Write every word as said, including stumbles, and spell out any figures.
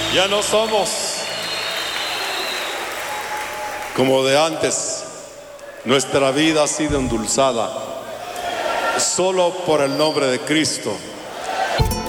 Ya no somos como de antes. Nuestra vida ha sido endulzada solo por el nombre de Cristo.